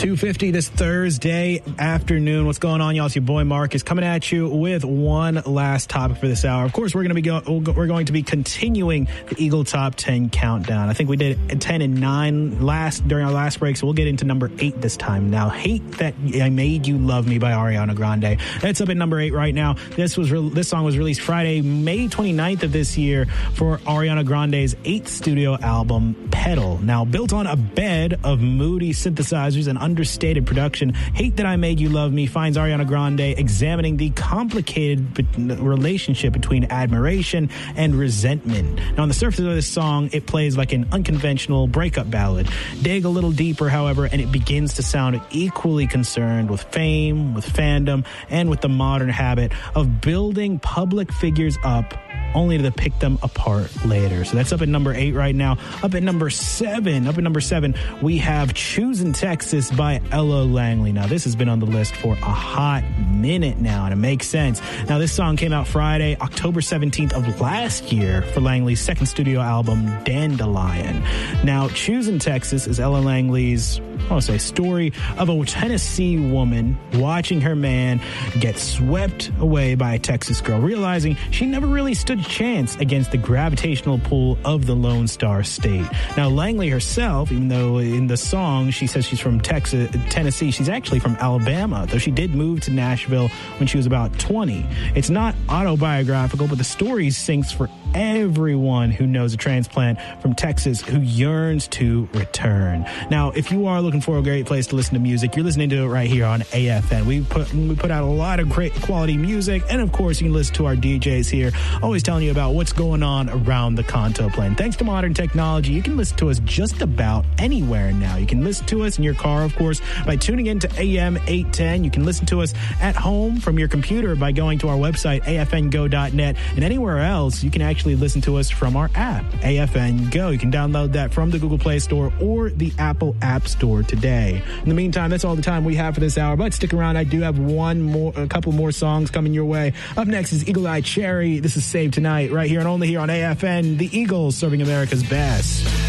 2:50 this Thursday afternoon. What's going on, y'all? It's your boy Marcus coming at you with one last topic for this hour. Of course, we're going to be continuing the Eagle Top 10 countdown. I think we did 10 and 9 during our last break, so we'll get into number 8 this time. Now, "Hate That I Made You Love Me" by Ariana Grande. That's up at number 8 right now. This song was released Friday, May 29th of this year for Ariana Grande's 8th studio album, Pedal. Now, built on a bed of moody synthesizers and understated production, "Hate That I Made You Love Me" finds Ariana Grande examining the complicated relationship between admiration and resentment. Now, on the surface of this song, it plays like an unconventional breakup ballad. Dig a little deeper, however, and it begins to sound equally concerned with fame, with fandom, and with the modern habit of building public figures up only to pick them apart later. So that's up at number 8 right now. Up at number 7, we have "Choosing Texas" by Ella Langley. Now, this has been on the list for a hot minute now, and it makes sense. Now, this song came out Friday, October 17th of last year for Langley's second studio album, Dandelion. Now, "Choosing Texas" is Ella Langley's, story of a Tennessee woman watching her man get swept away by a Texas girl, realizing she never really stood a chance against the gravitational pull of the Lone Star State. Now, Langley herself, even though in the song she says she's from Tennessee, she's actually from Alabama, though she did move to Nashville when she was about 20. It's not autobiographical, but the story sinks for everyone who knows a transplant from Texas who yearns to return. Now, if you are looking for a great place to listen to music, you're listening to it right here on AFN. We put out a lot of great quality music, and of course, you can listen to our DJs here, always telling you about what's going on around the Kanto Plain. Thanks to modern technology, you can listen to us just about anywhere now. You can listen to us in your car, of course, by tuning in to AM 810. You can listen to us at home from your computer by going to our website, afngo.net, and anywhere else, you can actually listen to us from our app, AFN Go. You can download that from the Google Play Store or the Apple App Store today. In the meantime, that's all the time we have for this hour, but stick around. I do have a couple more songs coming your way. Up next is Eagle Eye Cherry. This is Save Tonight, right here and only here on AFN, the Eagles serving America's best.